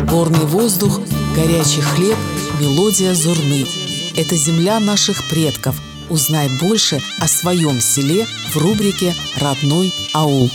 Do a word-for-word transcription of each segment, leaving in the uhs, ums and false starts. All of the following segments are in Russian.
Горный воздух, горячий хлеб, мелодия зурны. Это земля наших предков. Узнай больше о своем селе в рубрике «Родной аул».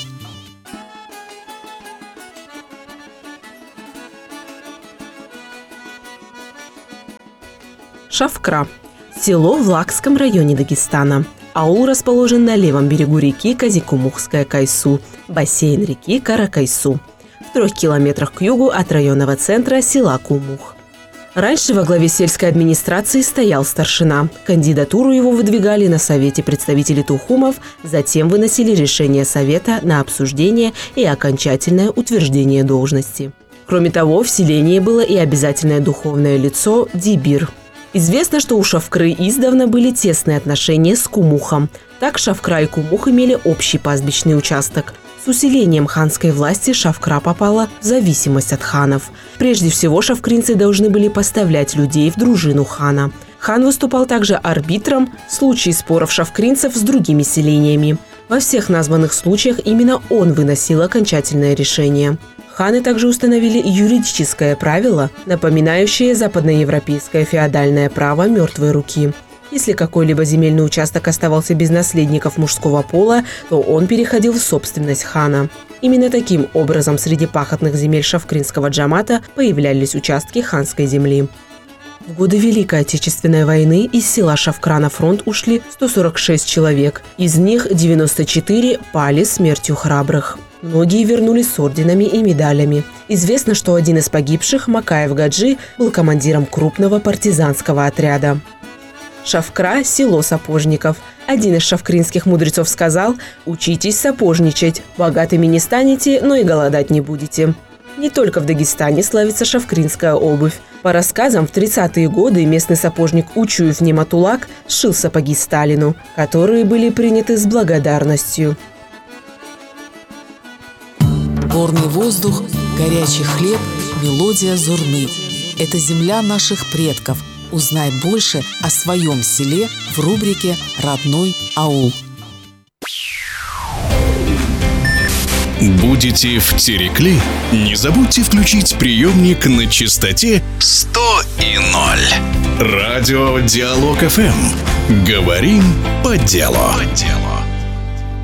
Шавкра. Село в Лакском районе Дагестана. Аул расположен на левом берегу реки Казикумухская-Кайсу, бассейн реки Каракайсу, в трех километрах к югу от районного центра села Кумух. Раньше во главе сельской администрации стоял старшина. Кандидатуру его выдвигали на совете представители тухумов, затем выносили решение совета на обсуждение и окончательное утверждение должности. Кроме того, в селении было и обязательное духовное лицо – дибир. Известно, что у Шавкры издавна были тесные отношения с Кумухом. Так Шавкра и Кумух имели общий пастбищный участок. С усилением ханской власти Шавкра попала в зависимость от ханов. Прежде всего, шавкринцы должны были поставлять людей в дружину хана. Хан выступал также арбитром в случае споров шавкринцев с другими селениями. Во всех названных случаях именно он выносил окончательное решение. Ханы также установили юридическое правило, напоминающее западноевропейское феодальное право мертвой руки. Если какой-либо земельный участок оставался без наследников мужского пола, то он переходил в собственность хана. Именно таким образом среди пахотных земель шавкринского джамата появлялись участки ханской земли. В годы Великой Отечественной войны из села Шавкра на фронт ушли сто сорок шесть человек. Из них девяносто четыре пали смертью храбрых. Многие вернулись с орденами и медалями. Известно, что один из погибших, Макаев Гаджи, был командиром крупного партизанского отряда. Шавкра – село сапожников. Один из шавкринских мудрецов сказал: «Учитесь сапожничать, богатыми не станете, но и голодать не будете». Не только в Дагестане славится шавкринская обувь. По рассказам, в тридцатые годы местный сапожник Учуев Нематулак сшил сапоги Сталину, которые были приняты с благодарностью. Горный воздух, горячий хлеб, мелодия зурны. Это земля наших предков. Узнай больше о своем селе в рубрике «Родной аул». Будете в Терекли? Не забудьте включить приемник на частоте сто и ноль. Радио Диалог эф эм. Говорим по делу. По делу.